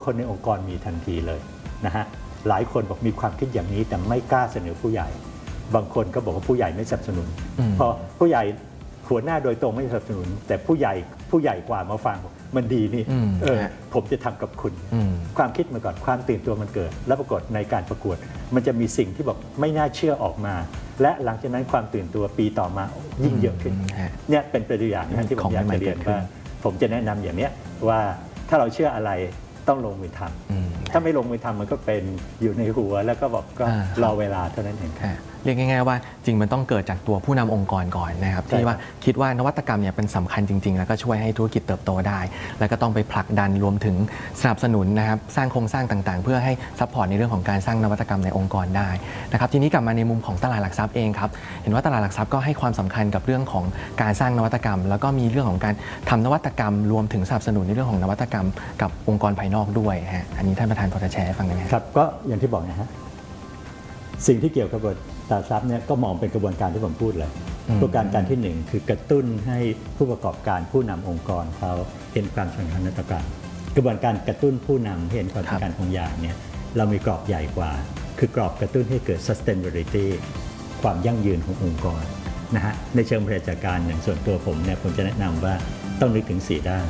คนในองค์กรมีทันทีเลยนะฮะหลายคนบอกมีความคิดอย่างนี้แต่ไม่กล้าเสนอผู้ใหญ่บางคนก็บอกว่าผู้ใหญ่ไม่สนับสนุนพอผู้ใหญ่หัวหน้าโดยตรงไม่สนับสนุนแต่ผู้ใหญ่กว่ามาฟังมันดีนี่ผมจะทำกับคุณความคิดมาก่อนความตื่นตัวมันเกิดแล้วปรากฏในการประกวดมันจะมีสิ่งที่บอกไม่น่าเชื่อออกมาและหลังจากนั้นความตื่นตัวปีต่อมายิ่งเยอะขึ้นเนี่ยเป็นตัวอย่างที่ผมอยากจะเรียนว่าผมจะแนะนำอย่างนี้ว่าถ้าเราเชื่ออะไรต้องลงมือทำถ้าไม่ลงมือทำมันก็เป็นอยู่ในหัวแล้วก็บอกก็รอเวลาเท่านั้นเองเรียกง่ายๆว่าจริงมันต้องเกิดจากตัวผู้นำองค์กรก่อนนะครับที่ว่าคิดว่านวัตกรรมเนี่ยเป็นสำคัญจริงๆแล้วก็ช่วยให้ธุรกิจเติบโตได้แล้วก็ต้องไปผลักดันรวมถึงสนับสนุนนะครับสร้างโครงสร้างต่างๆเพื่อให้ซัพพอร์ตในเรื่องของการสร้างนวัตกรรมในองค์กรได้นะครับทีนี้กลับมาในมุมของตลาดหลักทรัพย์เองครับเห็นว่าตลาดหลักทรัพย์ก็ให้ความสำคัญกับเรื่องของการสร้างนวัตกรรมแล้วก็มีเรื่องของการทำนวัตกรรมรวมถึงสนับสนุนในเรื่องของนวัตกรรมกับองค์กรภายนอกด้วยฮะอันนี้ท่านประธานพอจะแชร์ให้ฟังได้ไหมครับก็อย่างที่บอกนะฮะสิ่งที่เกี่ยวกับตลาดทรัพย์เนี่ยก็มองเป็นกระบวนการที่ผมพูดเลยกระบวนการที่1คือกระตุ้นให้ผู้ประกอบการผู้นำองค์กรเขาเห็นความสำคัญนวัตกรรมกระบวนการกระตุ้นผู้นำเห็นความสำคัญของอย่างเนี่ยเรามีกรอบใหญ่กว่าคือกรอบกระตุ้นให้เกิด sustainability ความยั่งยืนขององค์กรนะฮะในเชิงบริหารการอย่างส่วนตัวผมเนี่ยผมจะแนะนำว่าต้องนึกถึง4ด้าน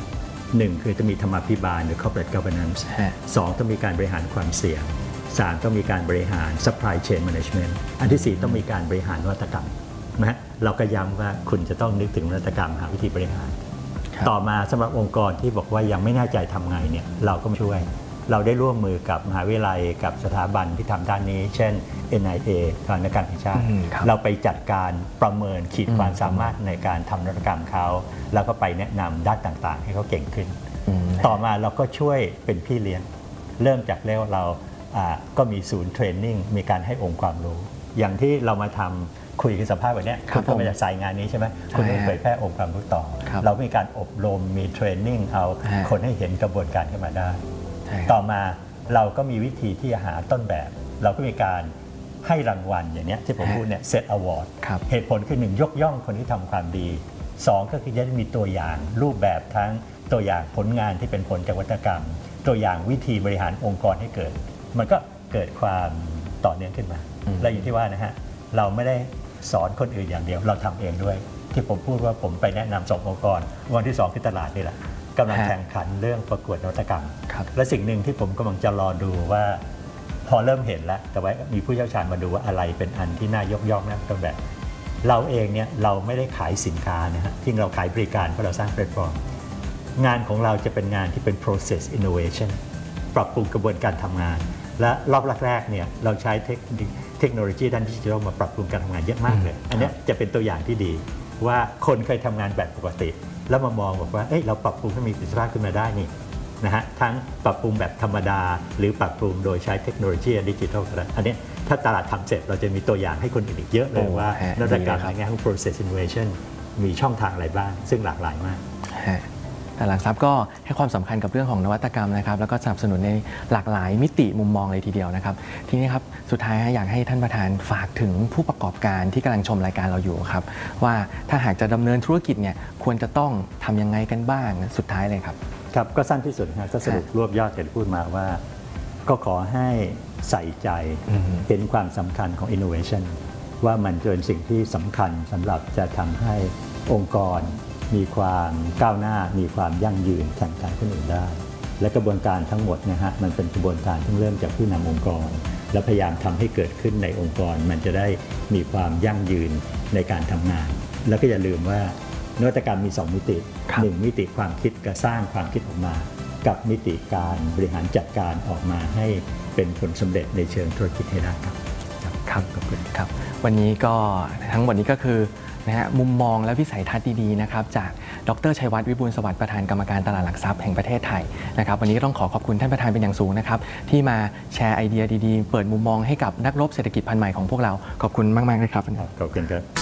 1คือจะมีธรรมาภิบาลหรือ corporate governance 2ต้องมีการบริหารความเสี่ยง3ต้องมีการบริหาร supply chain management อันที่4ต้องมีการบริหารนวัตกรรมนะเราก็ย้ำว่าคุณจะต้องนึกถึงนวัตกรรมหาวิธีบริหารต่อมาสำหรับองค์กรที่บอกว่ายังไม่แน่ใจทำไงเนี่ยเราก็ช่วยเราได้ร่วมมือกับมหาวิทยาลัยกับสถาบันที่ทำด้านนี้เช่น NIA สถาบันการแห่งชาติเราไปจัดการประเมินขีดความสามารถในการทำนวัตกรรมเขาแล้วก็ไปแนะนำด้านต่างๆให้เขาเก่งขึ้นต่อมาเราก็ช่วยเป็นพี่เลี้ยงเริ่มจากแล้วเราก็มีศูนย์เทรนนิ่งมีการให้องค์ความรู้อย่างที่เรามาทำคุยกันสัมภาษณ์แบบนี้คุณก็มาจากสายงานนี้ใช่ไหมคุณต้องเผยแพร่องค์ความรู้ต่อเรามีการอบรมมีเทรนนิ่งเอาคนให้เห็นกระบวนการขึ้นมาได้ต่อมาเราก็มีวิธีที่จะหาต้นแบบเราก็มีการให้รางวัลอย่างนี้ที่ผมพูดเนี่ยเซตอวอร์ดเหตุผลคือ1ยกย่องคนที่ทำความดี2ก็คือจะได้มีตัวอย่างรูปแบบทั้งตัวอย่างผลงานที่เป็นผลจากนวัตกรรมตัวอย่างวิธีบริหารองค์กรให้เกิดมันก็เกิดความต่อเนื่องขึ้นมาและอย่างที่ว่านะฮะเราไม่ได้สอนคนอื่นอย่างเดียวเราทำเองด้วยที่ผมพูดว่าผมไปแนะนำ2องค์กรวันที่2คือตลาดนี่แหละกำลังแข่งขันเรื่องประกวดนวัตกรรมและสิ่งหนึ่งที่ผมกำลังจะรอดูว่าพอเริ่มเห็นแล้วแต่ว่ามีผู้เชี่ยวชาญมาดูว่าอะไรเป็นอันที่น่ายกย่องนะต้นแบบเราเองเนี่ยเราไม่ได้ขายสินค้านะฮะที่เราขายบริการเพราะเราสร้างแพลตฟอร์มงานของเราจะเป็นงานที่เป็น process innovation ปรับปรุงกระบวนการทำงานและรอบแรกๆเนี่ยเราใช้เทคโนโลยีด้านดิจิทัลมาปรับปรุงการทำงานเยอะมากเลยอันนี้จะเป็นตัวอย่างที่ดีว่าคนเคยทำงานแบบปกติแล้วมามองบอกว่าเราปรับปรุงให้มีประสิทธิภาพขึ้นมาได้นี่นะฮะทั้งปรับปรุงแบบธรรมดาหรือปรับปรุงโดยใช้เทคโนโลยีดิจิทัลอันนี้ถ้าตลาดทำเสร็จเราจะมีตัวอย่างให้คนอื่นอีกเยอะเลยว่านวัตกรรมในแง่ของ process innovation มีช่องทางอะไรบ้างซึ่งหลากหลายมากตลาดหลักทรัพย์ก็ให้ความสำคัญกับเรื่องของนวัตกรรมนะครับแล้วก็สนับสนุนในหลากหลายมิติมุมมองเลยทีเดียวนะครับทีนี้ครับสุดท้ายอยากให้ท่านประธานฝากถึงผู้ประกอบการที่กำลังชมรายการเราอยู่ครับว่าถ้าหากจะดำเนินธุรกิจเนี่ยควรจะต้องทำยังไงกันบ้างสุดท้ายเลยครับครับก็สั้นที่สุดครับก็สรุปรวบยอดที่พูดมาว่าก็ขอให้ใส่ใจเห็นความสำคัญของ innovation ว่ามันเป็นสิ่งที่สำคัญสำหรับจะทำให้องค์กรมีความก้าวหน้ามีความยั่งยืนแข่งขันคนอื่นได้และกระบวนการทั้งหมดนะฮะมันเป็นกระบวนการที่เริ่มจากผู้นำองค์กรและพยายามทำให้เกิดขึ้นในองค์กรมันจะได้มีความยั่งยืนในการทำงานแล้วก็อย่าลืมว่านวัตกรรมมี2มิติ1มิติความคิดกับสร้างความคิดออกมากับมิติการบริหารจัดการออกมาให้เป็นผลสำเร็จในเชิงธุรกิจให้ได้ครับครับขอบคุณครับวันนี้ก็ทั้งหมดนี้ก็คือมุมมองและวิสัยทัศน์ดีๆนะครับจากดร.ชัยวัฒน์วิบูลย์สวัสดิ์ประธานกรรมการตลาดหลักทรัพย์แห่งประเทศไทยนะครับวันนี้ก็ต้องขอบคุณท่านประธานเป็นอย่างสูงนะครับที่มาแชร์ไอเดียดีๆเปิดมุมมองให้กับนักรบเศรษฐกิจพันธุ์ใหม่ของพวกเราขอบคุณมากๆเลยครับขอบคุณครับ